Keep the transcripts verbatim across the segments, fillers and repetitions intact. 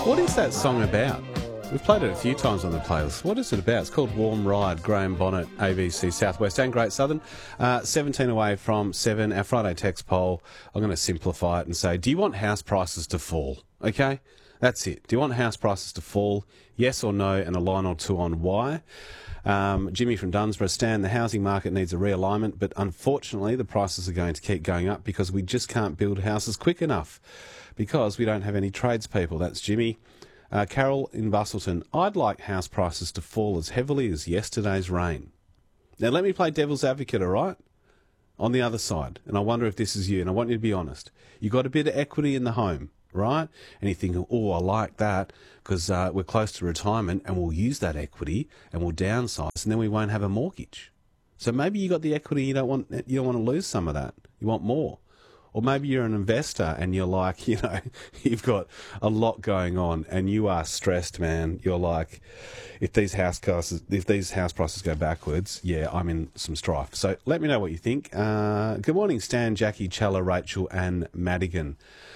What is that song about? We've played it a few times on the playlist. What is it about? It's called Warm Ride, Graham Bonnet, A B C Southwest and Great Southern. Uh, seventeen away from seven. Our Friday text poll, I'm going to simplify it and say, do you want house prices to fall? Okay? That's it. Do you want house prices to fall? Yes or no, and a line or two on why. Um, Jimmy from Dunsborough, Stan, the housing market needs a realignment, but unfortunately the prices are going to keep going up because we just can't build houses quick enough because we don't have any tradespeople. That's Jimmy. Uh, Carol in Bustleton, I'd like house prices to fall as heavily as yesterday's rain. Now let me play devil's advocate, all right? On the other side, and I wonder if this is you, and I want you to be honest. You got a bit of equity in the home, right? And you think, oh, I like that because uh, we're close to retirement and we'll use that equity and we'll downsize and then we won't have a mortgage. So maybe you got the equity, you don't want you don't want to lose some of that. You want more. Or maybe you're an investor and you're like, you know, you've got a lot going on and you are stressed, man. You're like, if these house prices, if these house prices go backwards, yeah, I'm in some strife. So let me know what you think. Uh, good morning, Stan, Jackie, Chella, Rachel and Madigan.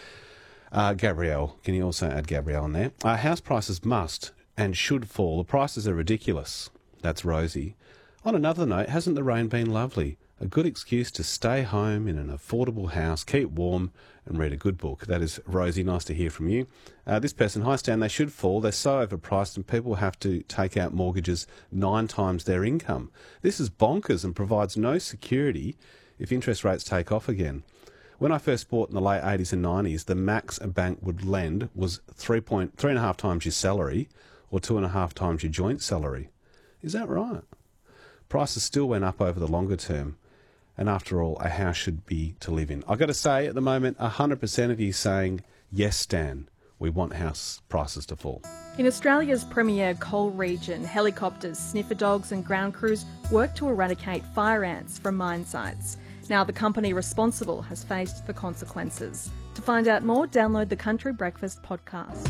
Uh, Gabrielle, can you also add Gabrielle on there? Uh, house prices must and should fall. The prices are ridiculous. That's Rosie. On another note, hasn't the rain been lovely? A good excuse to stay home in an affordable house, keep warm and read a good book. That is Rosie. Nice to hear from you. Uh, this person, hi Stan, they should fall. They're so overpriced and people have to take out mortgages nine times their income. This is bonkers and provides no security if interest rates take off again. When I first bought in the late eighties and nineties, the max a bank would lend was three point three and a half times your salary or two and a half times your joint salary. Is that right? Prices still went up over the longer term. And after all, a house should be to live in. I've got to say, at the moment, one hundred percent of you saying, yes, Stan, we want house prices to fall. In Australia's premier coal region, helicopters, sniffer dogs and ground crews work to eradicate fire ants from mine sites. Now the company responsible has faced the consequences. To find out more, download the Country Breakfast podcast.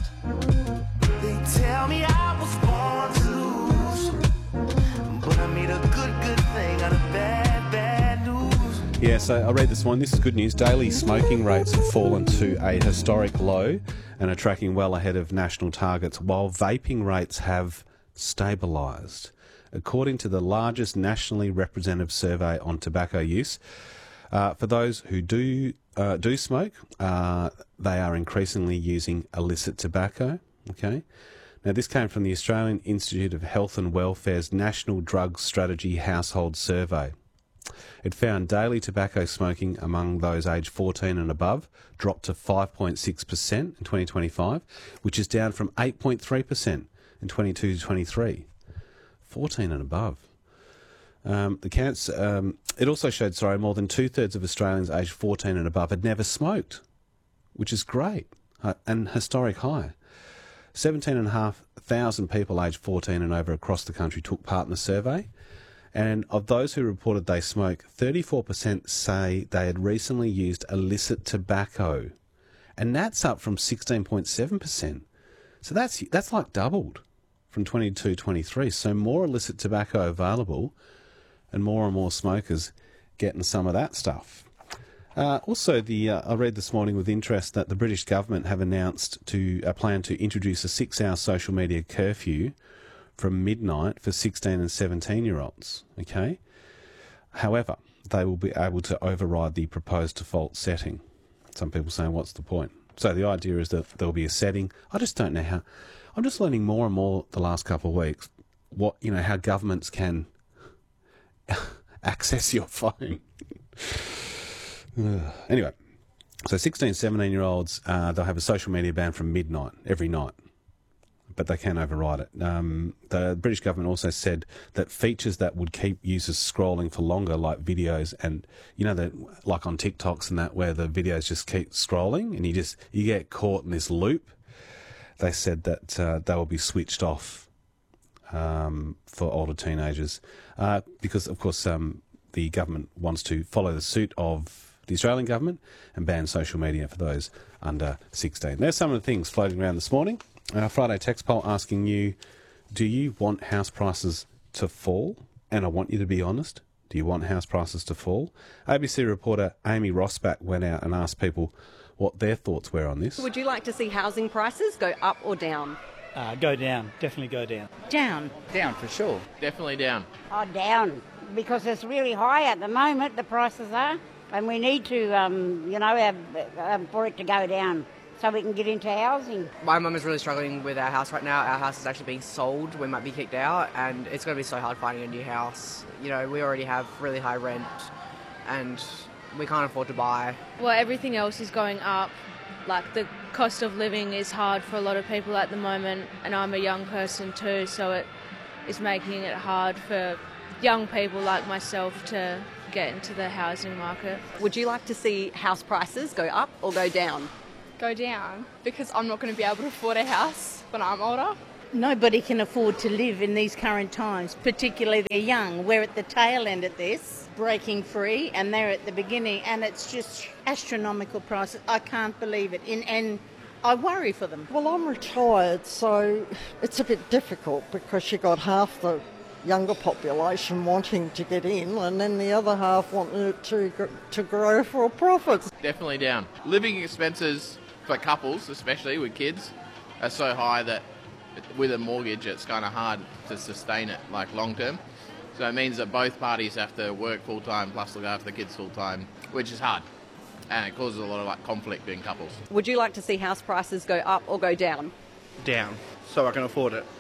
They tell me I was born to lose, but I made a good, good thing out of bad, bad news. Yeah, so I read this one. This is good news. Daily smoking rates have fallen to a historic low and are tracking well ahead of national targets, while vaping rates have stabilised. According to the largest nationally representative survey on tobacco use, uh, for those who do uh, do smoke, uh, they are increasingly using illicit tobacco. Okay. Now, this came from the Australian Institute of Health and Welfare's National Drug Strategy Household Survey. It found daily tobacco smoking among those aged fourteen and above dropped to five point six percent in twenty twenty-five, which is down from eight point three percent in twenty-two to twenty-three. fourteen and above. Um, the cancer, um, it also showed, sorry, more than two-thirds of Australians aged fourteen and above had never smoked, which is great, uh, and historic high. seventeen and a half thousand people aged fourteen and over across the country took part in the survey, and of those who reported they smoke, thirty-four percent say they had recently used illicit tobacco, and that's up from sixteen point seven percent. So that's that's like doubled from twenty-two to twenty-three. So more illicit tobacco available and more and more smokers getting some of that stuff. Uh, also, the uh, I read this morning with interest that the British government have announced to a plan to introduce a six-hour social media curfew from midnight for sixteen and seventeen-year-olds. Okay. However, they will be able to override the proposed default setting. Some people saying, what's the point? So the idea is that there'll be a setting. I just don't know how. I'm just learning more and more the last couple of weeks what, you know, how governments can access your phone. Anyway, so sixteen, seventeen-year-olds, uh, they'll have a social media ban from midnight every night, but they can override it. Um, the British government also said that features that would keep users scrolling for longer, like videos and, you know, that like on TikToks and that, where the videos just keep scrolling and you just you get caught in this loop. They said that uh, they will be switched off um, for older teenagers uh, because, of course, um, the government wants to follow the suit of the Australian government and ban social media for those under sixteen. There's some of the things floating around this morning. Uh, Friday text poll asking you, do you want house prices to fall? And I want you to be honest. Do you want house prices to fall? A B C reporter Amy Rossback went out and asked people, what their thoughts were on this. Would you like to see housing prices go up or down? Uh, go down, definitely go down. Down. Down for sure. Definitely down. Oh, down, because it's really high at the moment, the prices are, and we need to, um, you know, have, um, for it to go down so we can get into housing. My mum is really struggling with our house right now. Our house is actually being sold. We might be kicked out, and it's going to be so hard finding a new house. You know, we already have really high rent, and we can't afford to buy. Well, everything else is going up. Like, the cost of living is hard for a lot of people at the moment, and I'm a young person too, so it is making it hard for young people like myself to get into the housing market. Would you like to see house prices go up or go down? Go down, because I'm not going to be able to afford a house when I'm older. Nobody can afford to live in these current times, particularly the young. We're at the tail end of this, breaking free, and they're at the beginning, and it's just astronomical prices. I can't believe it, and, and I worry for them. Well, I'm retired, so it's a bit difficult because you got half the younger population wanting to get in, and then the other half wanting it to to grow for a profit. Definitely down. Living expenses for couples, especially with kids, are so high that with a mortgage it's kind of hard to sustain it like long term. So it means that both parties have to work full time plus look after the kids full time, which is hard. And it causes a lot of like conflict in couples. Would you like to see house prices go up or go down? Down, so I can afford it.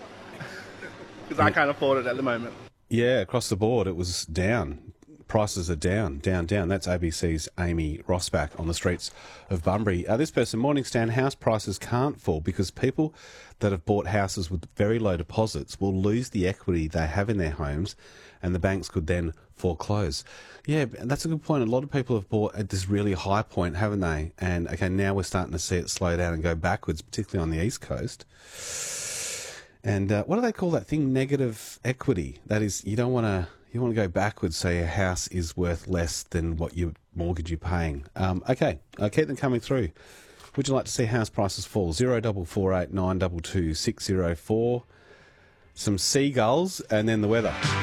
Because I can't afford it at the moment. Yeah, across the board it was down. Prices are down, down, down. That's A B C's Amy Rossback on the streets of Bunbury. Uh, this person, Morning Stand, house prices can't fall because people that have bought houses with very low deposits will lose the equity they have in their homes, and the banks could then foreclose. Yeah, that's a good point. A lot of people have bought at this really high point, haven't they? And, okay, now we're starting to see it slow down and go backwards, particularly on the East Coast. And uh, what do they call that thing? Negative equity. That is, you don't want to... You want to go backwards, so your house is worth less than what your mortgage you're paying. Um, okay, uh, keep them coming through. Would you like to see house prices fall? Zero double four eight nine double two six zero four. Some seagulls, and then the weather.